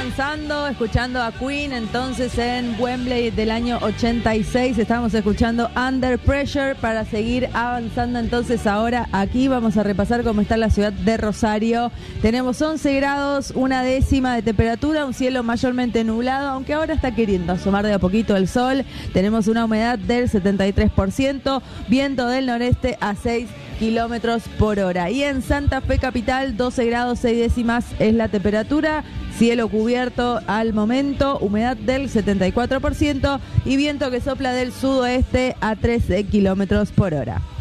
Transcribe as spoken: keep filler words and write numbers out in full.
avanzando, escuchando a Queen, entonces en Wembley del año ochenta y seis, estamos escuchando Under Pressure para seguir avanzando. Entonces ahora aquí vamos a repasar cómo está la ciudad de Rosario. Tenemos once grados, una décima de temperatura, un cielo mayormente nublado, aunque ahora está queriendo asomar de a poquito el sol. Tenemos una humedad del setenta y tres por ciento, viento del noreste a seis kilómetros por hora. Y en Santa Fe capital, doce grados, seis décimas es la temperatura, cielo cubierto al momento, humedad del setenta y cuatro por ciento y viento que sopla del sudoeste a trece kilómetros por hora.